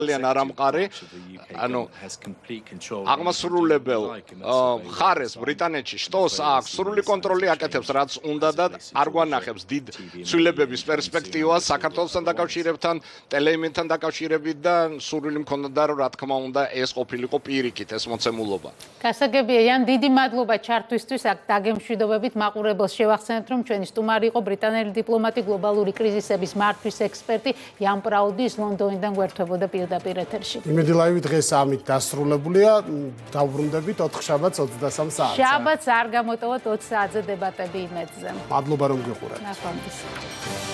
ძალიან არამყარი, ანუ აღმასრულებელ მხარეს ბრიტანეთში შტოს აქვს სრული კონტროლი აკეთებს, რაც უნდა და არ გვანახებს დიდ ცვლილებების პერსპექტივას საქართველოსთან დაკავშირებთან, ტელეიმენთან დაკავშირებით და სურვილი მქონდა რომ რა თქმა უნდა ეს ყოფილიყო პირიქით ეს მოცემულობა. გასაგებია, იან დიდი მადლობა ჩართვისთვის, აქ დაგემშვიდობებით მაყურებელს შევახსენებთ, რომ ჩვენი სტუმარი იყო ბრიტანელი დიპლომატი, გლობალური კრიზისების მართვის ექსპერტი იან პრაუდი, ის ლონდონიდან გვერდებოდა პირდაპირ ეთერში. იმედი ლაივი დღეს ამით დასრულებულია, დავბრუნდებით 4 შაბათს 23 საათზე. შაბათს არ გამოტოვოთ 20 საათზე დებატები იმედზე. მადლობა რომ გიყურებთ. ნახვამდის.